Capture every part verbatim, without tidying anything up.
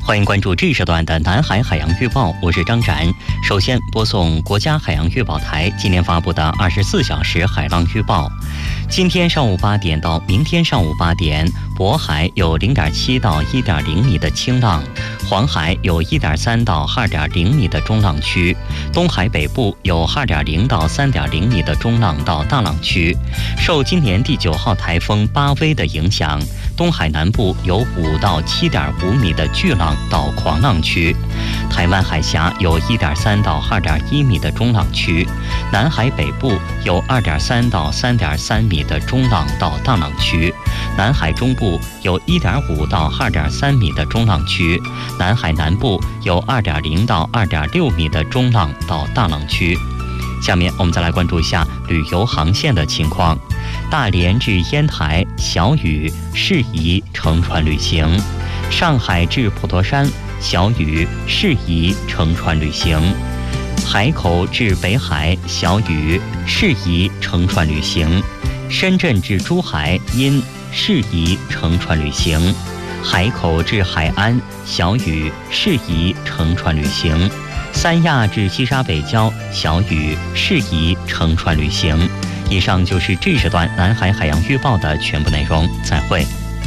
欢迎关注这一时段的南海海洋预报，我是张展。首先播送国家海洋预报台今天发布的二十四小时海浪预报。今天上午八点到明天上午八点，渤海有 零点七到一点零米的轻浪，黄海有 一点三到二点零米的中浪区，东海北部有 二点零到三点零米的中浪到大浪区。受今年第九号台风巴威的影响，东海南部有五到七点五米的巨浪到狂浪区，台湾海峡有 一点三到二点一米的中浪区，南海北部有 二点三到三点三米的中浪到大浪区，南海中部有 一点五到二点三米的中浪区，南海南部有 二点零到二点六米的中浪到大浪区。下面我们再来关注一下旅游航线的情况。大连至烟台小雨，适宜乘船旅行；上海至普陀山小雨，适宜乘船旅行；海口至北海小雨，适宜乘船旅行；深圳至珠海阴，适宜乘船旅行；海口至海安小雨，适宜乘船旅行；三亚至西沙北礁小雨，适宜乘船旅行。以上就是这时段南海海洋预报的全部内容，再会。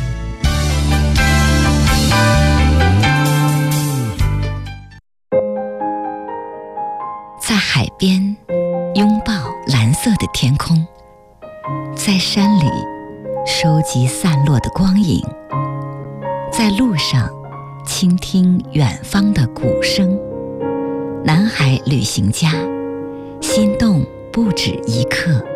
在海边拥抱蓝色的天空，在山里收集散落的光影，在路上倾听远方的鼓声。南海旅行家，心动不止一刻。